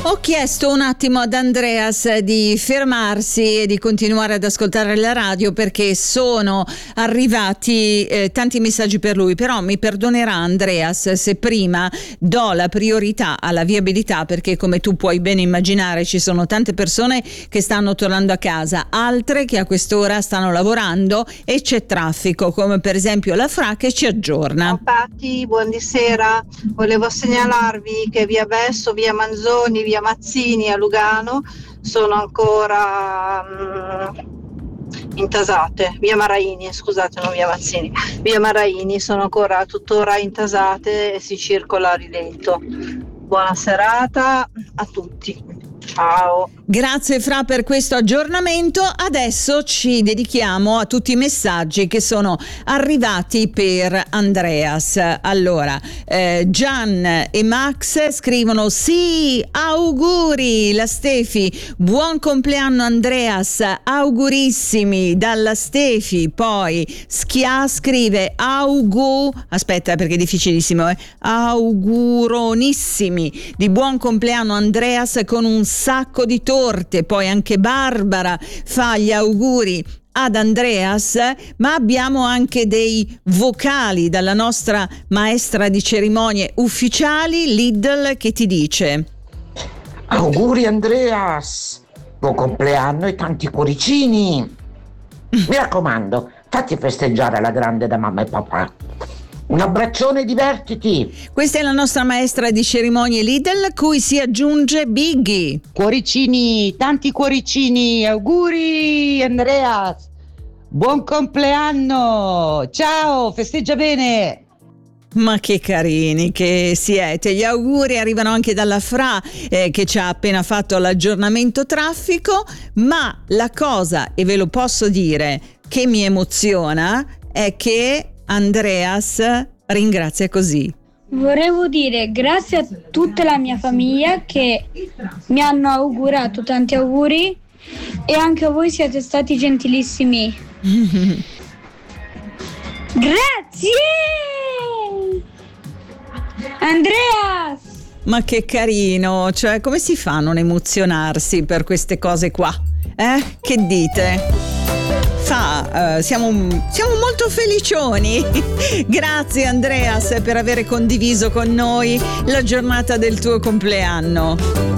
Ho chiesto un attimo ad Andreas di fermarsi e di continuare ad ascoltare la radio perché sono arrivati tanti messaggi per lui, però mi perdonerà Andreas se prima do la priorità alla viabilità, perché come tu puoi ben immaginare ci sono tante persone che stanno tornando a casa, altre che a quest'ora stanno lavorando e c'è traffico, come per esempio la Fra che ci aggiorna. Ciao Patti, buonasera. Volevo segnalarvi che via Besso, via Manzoni, via Mazzini a Lugano sono ancora intasate. Via Maraini, scusate, non via Mazzini. Via Maraini sono ancora tuttora intasate e si circola a rilento. Buona serata a tutti. Ciao. Grazie Fra per questo aggiornamento. Adesso ci dedichiamo a tutti i messaggi che sono arrivati per Andreas. Allora, Gian e Max scrivono: sì, auguri. La Stefi, buon compleanno Andreas, augurissimi dalla Stefi. Poi Schia scrive aspetta perché è difficilissimo, auguronissimi di buon compleanno Andreas con un sacco di torte. Poi anche Barbara fa gli auguri ad Andreas, ma abbiamo anche dei vocali dalla nostra maestra di cerimonie ufficiali Lidl che ti dice: auguri Andreas, buon compleanno e tanti cuoricini. Mi raccomando, fatti festeggiare alla grande da mamma e papà. Un abbraccione e divertiti. Questa è la nostra maestra di cerimonie Lidl, cui si aggiunge Biggie. Cuoricini, tanti cuoricini, auguri Andreas, buon compleanno, ciao, festeggia bene. Ma che carini che siete. Gli auguri arrivano anche dalla Fra che ci ha appena fatto l'aggiornamento traffico, ma la cosa, e ve lo posso dire, che mi emoziona è che Andreas ringrazia così. Volevo dire grazie a tutta la mia famiglia che mi hanno augurato tanti auguri e anche a voi siete stati gentilissimi. Grazie! Andreas! Ma che carino, cioè come si fa a non emozionarsi per queste cose qua? Che dite? Siamo molto felicioni. Grazie Andreas per aver condiviso con noi la giornata del tuo compleanno.